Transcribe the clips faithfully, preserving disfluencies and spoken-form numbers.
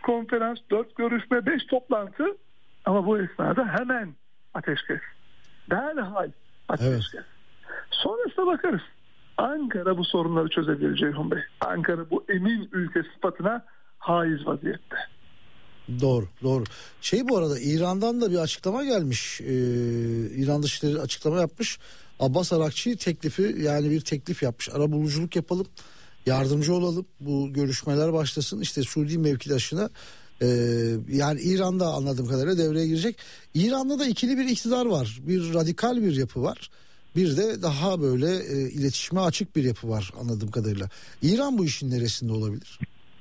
konferans, dört görüşme, beş toplantı, ama bu esnada hemen ateşkes. Derhal ateşkes. Evet. Sonrasında bakarız. Ankara bu sorunları çözebilir Ceyhun Bey. Ankara bu emin ülke sıfatına haiz vaziyette. Doğru, doğru. Şey, bu arada İran'dan da bir açıklama gelmiş. Ee, İran Dışişleri açıklama yapmış. Abbas Arakçı teklifi, yani bir teklif yapmış. Arabuluculuk yapalım, yardımcı olalım, bu görüşmeler başlasın. İşte Suudi mevkidaşına e, yani İran'da anladığım kadarıyla devreye girecek. İran'da da ikili bir iktidar var. Bir radikal bir yapı var. Bir de daha böyle e, iletişime açık bir yapı var anladığım kadarıyla. İran bu işin neresinde olabilir?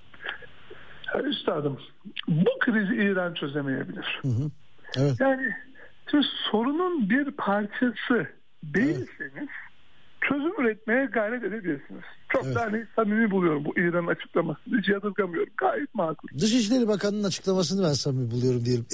Üstadım, bu krizi İran çözemeyebilir. Hı hı. Evet. Yani şimdi sorunun bir parçası değilseniz evet. çözüm üretmeye gayret edebilirsiniz. Çok evet. da hani samimi buluyorum bu İran'ın açıklamasını. Hiç yadırgamıyorum. Gayet makul. Dışişleri Bakanı'nın açıklamasını ben samimi buluyorum diyelim.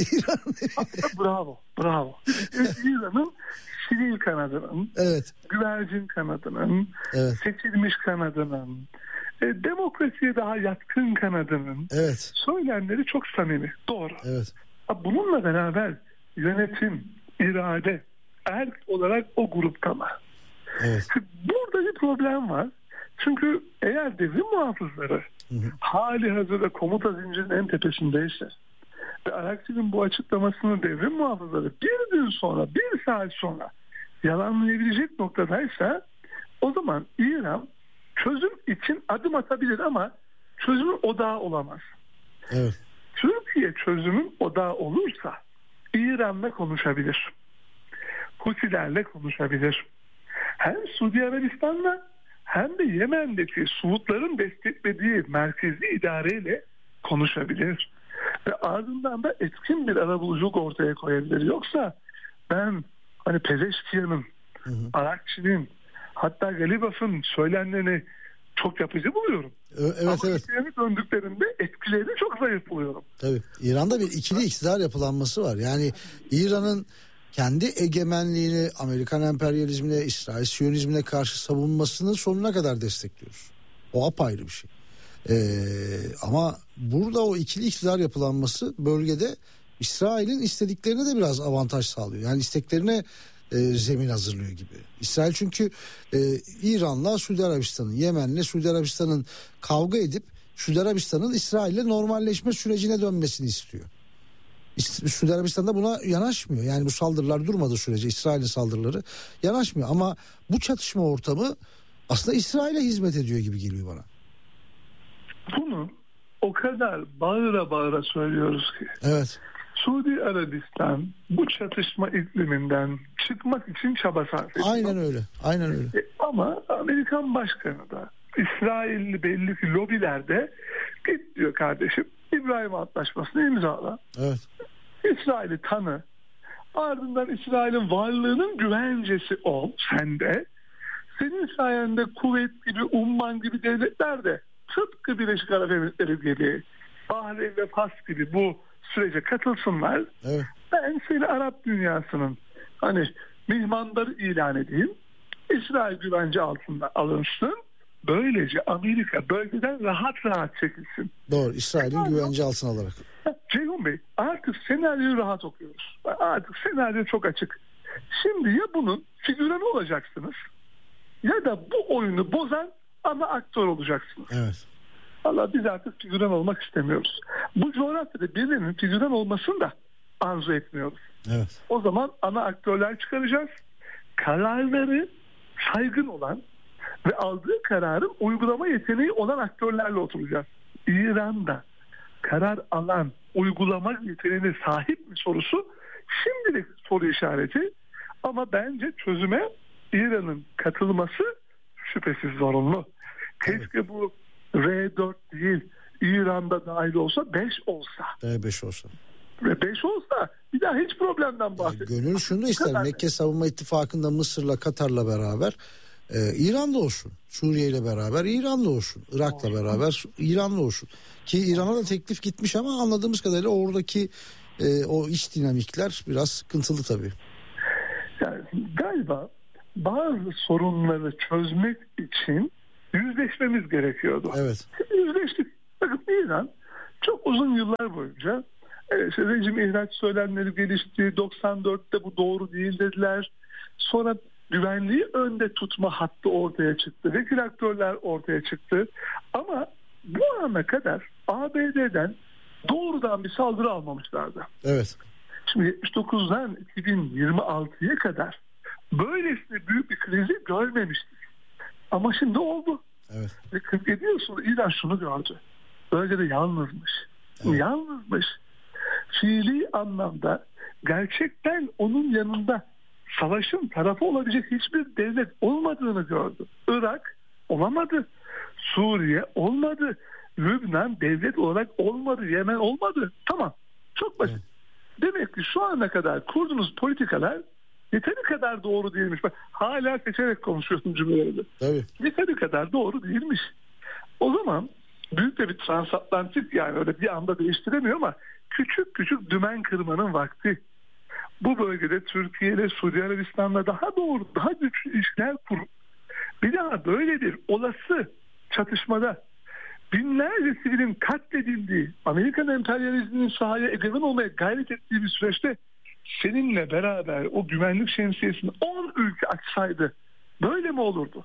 bravo, bravo. İran'ın sivil kanadının, evet. güvercin kanadının, evet. seçilmiş kanadının, e, demokrasiye daha yatkın kanadının evet. söylemleri çok samimi. Doğru. Evet. Bununla beraber yönetim, irade, erk olarak o grupta mı? Evet. Burada bir problem var. Çünkü eğer devrim muhafızları hı hı. hali hazırda komuta zincirinin en tepesindeyse ve Arakçı'nın bu açıklamasını devrim muhafızları bir gün sonra, bir saat sonra yalanlayabilecek noktadaysa, o zaman İran çözüm için adım atabilir ama çözümün odağı olamaz. Evet. Türkiye çözümün odağı olursa İran'la konuşabilir. Hutilerle konuşabilir. Hem Suudi Arabistan'la hem de Yemen'deki Suudların desteklediği merkezi idareyle konuşabilir. Ve ardından da etkin bir arabuluculuk ortaya koyabilir. Yoksa ben hani Pezeşkiyan'ın, Arakçı'nın, hatta Galibaf'ın söylemlerini çok yapıcı buluyorum. Evet, ama evet. Ama döndüklerinde etkilerini çok zayıf buluyorum. Tabii. İran'da bir ikili iktidar yapılanması var. Yani İran'ın kendi egemenliğini Amerikan emperyalizmine, İsrail Siyonizmine karşı savunmasını sonuna kadar destekliyoruz. O apayrı bir şey. Ee, ama burada o ikili iktidar yapılanması bölgede İsrail'in istediklerine de biraz avantaj sağlıyor. Yani isteklerine e, zemin hazırlıyor gibi. İsrail çünkü e, İran'la Suudi Arabistan'ın, Yemen'le Suudi Arabistan'ın kavga edip Suudi Arabistan'ın İsrail'le normalleşme sürecine dönmesini istiyor. Suudi Arabistan da buna yanaşmıyor. Yani bu saldırılar durmadığı sürece İsrail'in saldırıları yanaşmıyor. Ama bu çatışma ortamı aslında İsrail'e hizmet ediyor gibi geliyor bana. Bunu o kadar bağıra bağıra söylüyoruz ki. Evet. Suudi Arabistan bu çatışma ikliminden çıkmak için çaba sarf ediyor. Aynen öyle. Aynen öyle. E, ama Amerikan başkanı da İsrailli belli ki lobilerde git diyor kardeşim İbrahim Antlaşması'nı imzala. Evet. İsrail'i tanı. Ardından İsrail'in varlığının güvencesi ol sen de. Senin sayende Kuveyt gibi, Umman gibi devletler de tıpkı Birleşik Arap Emirlikleri gibi, Bahreyn ve Fas gibi bu sürece katılsınlar. Evet. Ben seni Arap dünyasının hani mihmandarı ilan edeyim. İsrail güvence altında alınsın. Böylece Amerika bölgeden rahat rahat çekilsin. Doğru. İsrail'in güvence altına alarak. Ceyhun Bey, artık senaryoyu rahat okuyoruz. Artık senaryo çok açık. Şimdi ya bunun figüranı olacaksınız ya da bu oyunu bozan ana aktör olacaksınız. Evet. Vallahi biz artık figüran olmak istemiyoruz. Bu coğrafyada birilerinin figüran olmasını da arzu etmiyoruz. Evet. O zaman ana aktörler çıkaracağız. Kararları saygın olan ve aldığı kararın uygulama yeteneği olan aktörlerle oturacağız. İran'da karar alan, uygulama yeteneğine sahip mi sorusu şimdilik soru işareti. Ama bence çözüme İran'ın katılması şüphesiz zorunlu. Keşke evet. bu R dört değil, İran'da dahil olsa beş olsa. R beş olsa. Ve beş olsa bir daha hiç problemden bahsetmiyoruz. Gönül şunu ister. Mekke Savunma İttifakı'nda Mısır'la, Katar'la beraber Ee, İran'da olsun, Suriye ile beraber İran'da olsun, Irak'la beraber İran'da olsun. Ki İran'a da teklif gitmiş ama anladığımız kadarıyla oradaki e, o iç dinamikler biraz sıkıntılı tabii. Yani galiba bazı sorunları çözmek için yüzleşmemiz gerekiyordu. Evet. Yüzleştik. Bakın İran Çok uzun yıllar boyunca evet, işte rejim ihraç söylemleri gelişti. doksan dörtte bu doğru değil dediler. Sonra güvenliği önde tutma hattı ortaya çıktı. Vekil aktörler ortaya çıktı. Ama bu ana kadar A B D'den doğrudan bir saldırı almamışlardı. Evet. Şimdi yetmiş dokuzdan iki bin yirmi altıya kadar böylesine büyük bir krizi görmemiştik. Ama şimdi oldu. Evet. Ve kırk yedi yıl sonra İran şunu gördü. Bölgede yalnızmış. Evet. Yalnızmış. Fiili anlamda gerçekten onun yanında savaşın tarafı olabilecek hiçbir devlet olmadığını gördü. Irak olamadı. Suriye olmadı. Lübnan devlet olarak olmadı. Yemen olmadı. Tamam. Çok basit. Evet. Demek ki şu ana kadar kurduğunuz politikalar yeteri kadar doğru değilmiş. Bak, hala seçerek konuşuyorum cümleleri. Tabii. Yeteri kadar doğru değilmiş. O zaman büyük de bir transatlantik, yani öyle bir anda değiştiremiyor ama küçük küçük dümen kırmanın vakti. Bu bölgede Türkiye ile Suudi Arabistan'la daha doğru, daha güçlü ilişkiler kurup bir daha böyle bir olası çatışmada binlerce sivilin katledildiği, Amerikan emperyalizminin sahaya egemen olmaya gayret ettiği bir süreçte seninle beraber o güvenlik şemsiyesini on ülke açsaydı böyle mi olurdu?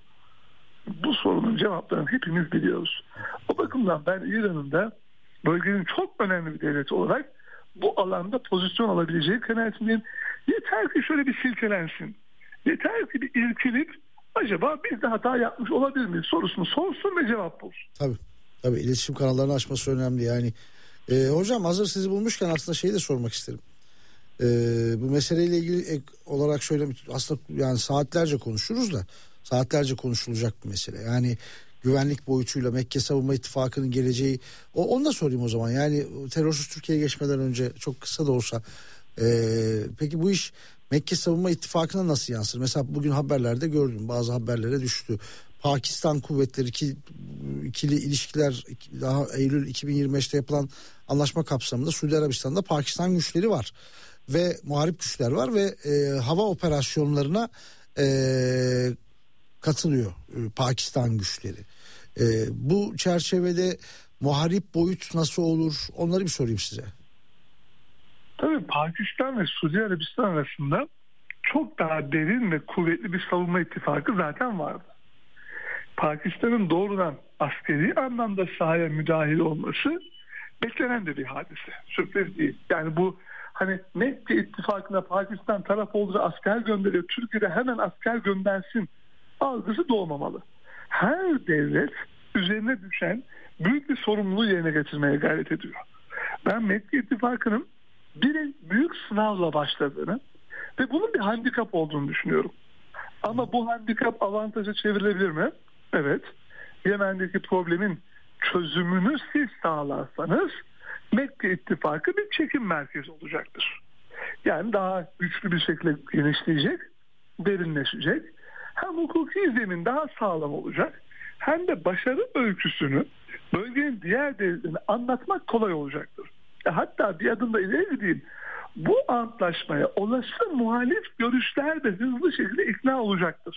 Bu sorunun cevaplarını hepimiz biliyoruz. O bakımdan ben İran'ın da bölgenin çok önemli bir devleti olarak bu alanda pozisyon alabileceği kanaatindeyim. Yeter ki şöyle bir silkelensin. Yeter ki bir irkilip acaba biz de hata yapmış olabilir miyiz sorusunu sorsun ve cevap bulsun. Tabii. Tabii iletişim kanallarını açması önemli yani. Ee, hocam hazır sizi bulmuşken aslında şeyi de sormak isterim. Ee, bu meseleyle ilgili ek olarak şöyle aslında yani saatlerce konuşuruz da saatlerce konuşulacak bir mesele. Yani güvenlik boyutuyla Mekke Savunma İttifakı'nın geleceği. O, onu da sorayım o zaman. Yani terörsüz Türkiye'ye geçmeden önce çok kısa da olsa. E, peki bu iş Mekke Savunma İttifakı'na nasıl yansır? Mesela bugün haberlerde gördüm. Bazı haberlere düştü. Pakistan kuvvetleri iki, ikili ilişkiler daha Eylül iki bin yirmi beşte yapılan anlaşma kapsamında Suudi Arabistan'da Pakistan güçleri var. Ve muharip güçler var ve e, hava operasyonlarına e, katılıyor e, Pakistan güçleri. E, bu çerçevede muharip boyut nasıl olur? Onları bir sorayım size. Tabii Pakistan ve Suudi Arabistan arasında çok daha derin ve kuvvetli bir savunma ittifakı zaten vardı. Pakistan'ın doğrudan askeri anlamda sahaya müdahil olması beklenen de bir hadise. Sürpriz değil. Yani bu hani Mekke ittifakına Pakistan taraf olduğu asker gönderiyor, Türkiye'de hemen asker göndersin algısı doğmamalı. Her devlet üzerine düşen büyük bir sorumluluğu yerine getirmeye gayret ediyor. Ben Mekke ittifakının bir büyük sınavla başladığını ve bunun bir handikap olduğunu düşünüyorum. Ama bu handikap avantaja çevrilebilir mi? Evet. Yemen'deki problemin çözümünü siz sağlarsanız Mekke ittifakı bir çekim merkezi olacaktır. Yani daha güçlü bir şekilde genişleyecek, derinleşecek. Hem hukuki zemin daha sağlam olacak, hem de başarı öyküsünü bölgenin diğer devletlerine anlatmak kolay olacaktır. E hatta bir adım da ileri gideyim. Bu antlaşmaya olası muhalif görüşler de hızlı şekilde ikna olacaktır.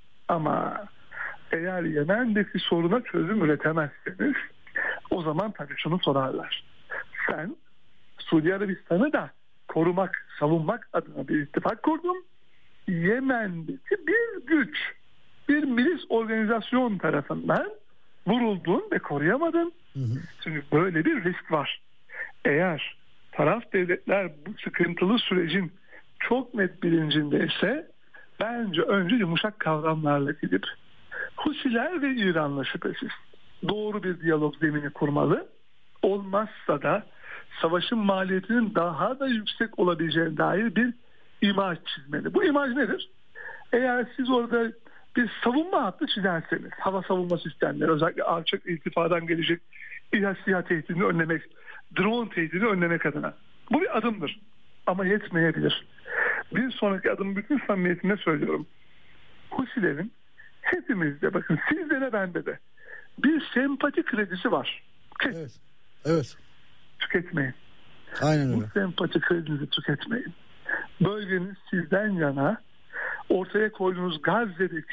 Ama eğer Yemen'deki soruna çözüm üretemezseniz o zaman tabii şunu sorarlar. Sen Suudi Arabistan'ı da korumak, savunmak adına bir ittifak kurdun. Yemen'deki bir güç, bir milis organizasyon tarafından vuruldun ve koruyamadın. Hı hı. Şimdi böyle bir risk var. Eğer taraf devletler bu sıkıntılı sürecin çok net bilincindeyse bence önce yumuşak kavramlarla gidip Husiler ve İran'la şüphesiz doğru bir diyalog zemini kurmalı. Olmazsa da savaşın maliyetinin daha da yüksek olabileceğine dair bir imaj çizmeli. Bu imaj nedir? Eğer siz orada bir savunma hattı çizerseniz, hava savunma sistemleri, özellikle alçak irtifadan gelecek İHA SİHA tehdidini önlemek, drone tehdidini önlemek adına. Bu bir adımdır. Ama yetmeyebilir. Bir sonraki adım bütün samimiyetimle söylüyorum. Husilerin hepimizde, bakın sizde de bende de bir sempati kredisi var. Evet. Evet. Tüketmeyin. Aynen öyle. Bu sempati kredinizi tüketmeyin. Bölgenin sizden yana ortaya koyduğunuz Gazze'deki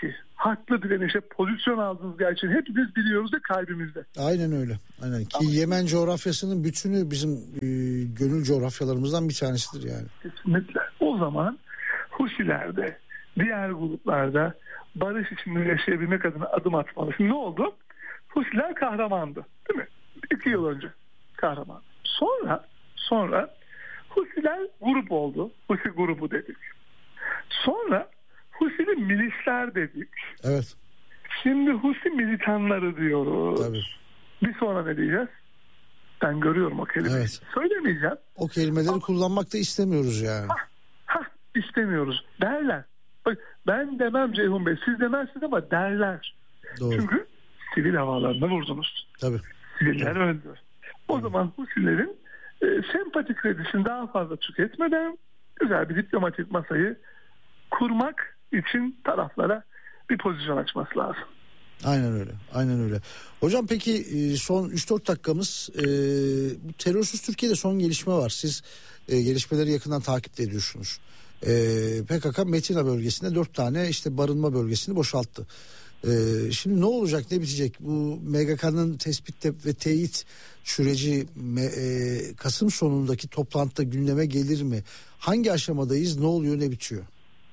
haklı direnişe pozisyon aldığınız gerçeğini hepimiz biliyoruz ve kalbimizde. Aynen öyle. Aynen. Ki Ama Yemen coğrafyasının bütünü bizim e, gönül coğrafyalarımızdan bir tanesidir yani. Kesinlikle. O zaman Husilerde, diğer gruplarda barış içinde yaşayabilmek adına adım atmalı. Şimdi ne oldu? Husiler kahramandı. Değil mi? İki yıl önce kahraman. Sonra sonra Husiler grup oldu. Husi grubu dedik. Sonra Husili milisler dedik. Evet. Şimdi Husi militanları diyoruz. Tabii. Bir sonra ne diyeceğiz? Ben görüyorum o kelimeyi. Evet. Söylemeyeceğim. O kelimeleri Ama, kullanmak da istemiyoruz yani. Ha, ha, istemiyoruz. Derler. Bak, ben demem Ceyhun Bey. Siz demezsiniz ama derler. Doğru. Çünkü sivil havalarına vurdunuz. Tabii. Siviller Tabii. öldü. O Tabii. zaman Husilerin e, sempati kredisini daha fazla tüketmeden güzel bir diplomatik masayı kurmak için taraflara bir pozisyon açması lazım. Aynen öyle. Aynen öyle. Hocam peki son üç dört dakikamız, e, bu terörsüz Türkiye'de son gelişme var. Siz e, gelişmeleri yakından takip ediyorsunuz. E, P K K Metina bölgesinde dört tane işte barınma bölgesini boşalttı. E, şimdi ne olacak, ne bitecek? Bu M G K'nın tespit ve teyit süreci e, Kasım sonundaki toplantıda gündeme gelir mi? Hangi aşamadayız? Ne oluyor, ne bitiyor?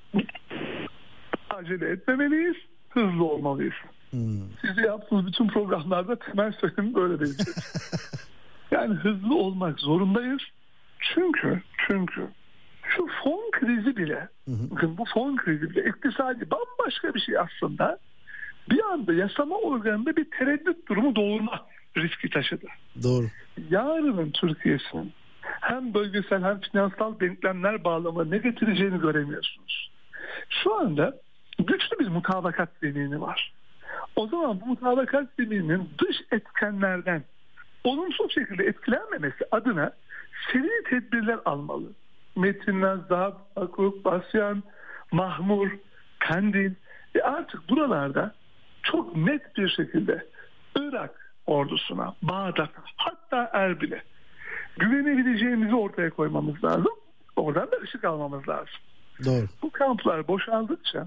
Acele etmemeliyiz, hızlı olmalıyız. Hmm. Siz de yaptığınız bütün programlarda temel söylemi böyle değil. Yani hızlı olmak zorundayız. Çünkü çünkü şu fon krizi bile, hı hı. bakın bu fon krizi bile iktisadi bambaşka bir şey aslında. Bir anda yasama organında bir tereddüt durumu doğurma riski taşıdı. Doğru. Yarının Türkiye'sinin hem bölgesel hem finansal denklemler bağlamına ne getireceğini göremiyorsunuz. Şu anda güçlü bir mutabakat zemini var. O zaman bu mutabakat zemininin dış etkenlerden olumsuz şekilde etkilenmemesi adına seri tedbirler almalı. Metin Nazaf, Akuk, Basyan, Mahmur, Kandil ve artık buralarda çok net bir şekilde Irak ordusuna, Bağdat'a, hatta Erbil'e güvenebileceğimizi ortaya koymamız lazım. Oradan da ışık almamız lazım. Doğru. Bu kamplar boşaldıkça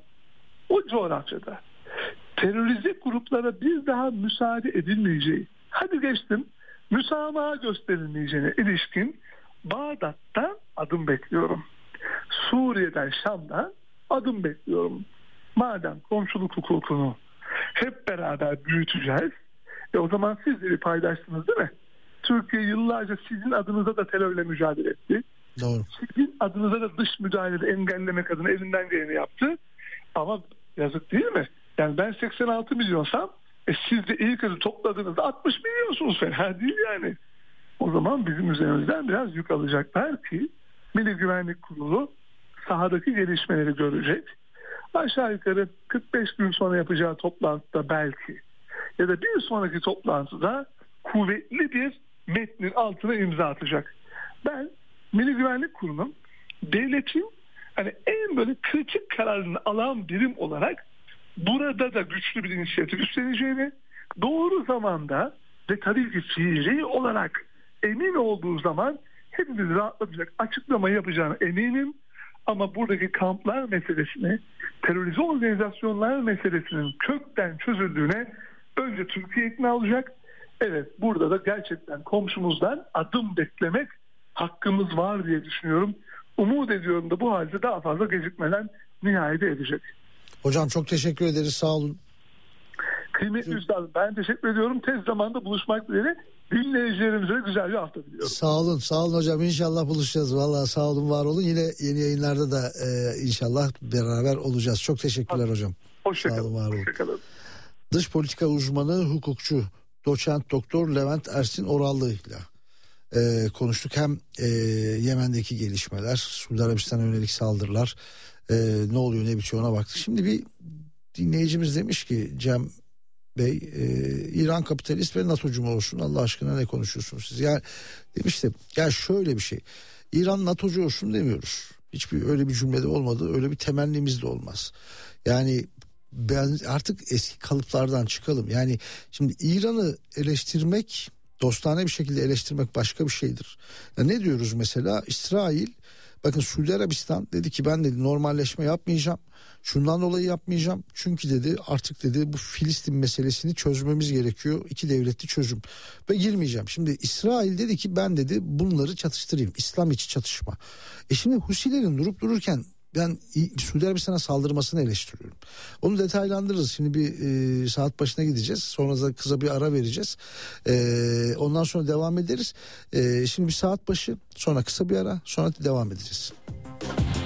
o coğrafyada teröristik gruplara bir daha müsaade edilmeyeceği, hadi geçtim müsamaha gösterilmeyeceğine ilişkin Bağdat'tan adım bekliyorum. Suriye'den, Şam'dan adım bekliyorum. Madem komşuluk hukukunu hep beraber büyüteceğiz, e o zaman siz de bir paydaşsınız değil mi? Türkiye yıllarca sizin adınıza da terörle mücadele etti. Doğru. Sizin adınıza da dış müdahaleyi engellemek adına elinden geleni yaptı. Ama yazık değil mi? Yani ben seksen altı milyonsam e siz de ilk adı topladığınızda altmış milyonsunuz, fena değil yani. O zaman bizim üzerimizden biraz yük alacaklar ki Milli Güvenlik Kurulu sahadaki gelişmeleri görecek. Aşağı yukarı kırk beş gün sonra yapacağı toplantıda belki ya da bir sonraki toplantıda kuvvetli bir metnin altına imza atacak. Ben Milli Güvenlik Kurulu'nun devletin hani en böyle kritik kararını alan birim olarak burada da güçlü bir inisiyatif üstleneceğini, doğru zamanda ve tabii ki fiili olarak emin olduğu zaman hepimizi rahatlatacak açıklama yapacağına eminim. Ama buradaki kamplar meselesini, terörize organizasyonlar meselesinin kökten çözüldüğüne önce Türkiye ikna olacak. Evet, burada da gerçekten komşumuzdan adım beklemek hakkımız var diye düşünüyorum. Umut ediyorum da bu halde daha fazla gecikmeden nihayete edecek. Hocam çok teşekkür ederiz, sağ olun. Kıymetli üstadım, ben teşekkür ediyorum. Tez zamanda buluşmak dileğiyle dinleyicilerimize güzel bir hafta diliyorum. Sağ olun, sağ olun hocam. İnşallah buluşacağız. Vallahi sağ olun, var olun. Yine yeni yayınlarda da e, inşallah beraber olacağız. Çok teşekkürler hocam. Hoşçakalın. Sağ olun, Hoşçakalın. Dış politika uzmanı, hukukçu, doçent doktor Levent Ersin Orallı ile e, konuştuk. Hem e, Yemen'deki gelişmeler, Suudi Arabistan'a yönelik saldırılar, e, ne oluyor ne bitiyor ona baktık. Şimdi bir dinleyicimiz demiş ki, Cem Bey, e, İran kapitalist ve NATO'cu mu olsun, Allah aşkına ne konuşuyorsunuz siz? Yani demiş de, ya şöyle bir şey, İran NATO'cu olsun demiyoruz. Hiçbir öyle bir cümlede olmadı, öyle bir temennimiz de olmaz. Yani ben artık eski kalıplardan çıkalım. Yani şimdi İran'ı eleştirmek, dostane bir şekilde eleştirmek başka bir şeydir. Ya ne diyoruz mesela? İsrail Bakın Suudi Arabistan dedi ki ben dedi normalleşme yapmayacağım. Şundan dolayı yapmayacağım. Çünkü dedi artık dedi bu Filistin meselesini çözmemiz gerekiyor. İki devletli çözüm. Ve girmeyeceğim. Şimdi İsrail dedi ki ben dedi bunları çatıştırayım. İslam içi çatışma. E şimdi Husilerin durup dururken ben Suudi Arabistan'a saldırmasını eleştiriyorum. Onu detaylandırırız. Şimdi bir e, saat başına gideceğiz. Sonra da kısa bir ara vereceğiz. E, ondan sonra devam ederiz. E, şimdi bir saat başı, sonra kısa bir ara, sonra devam edeceğiz.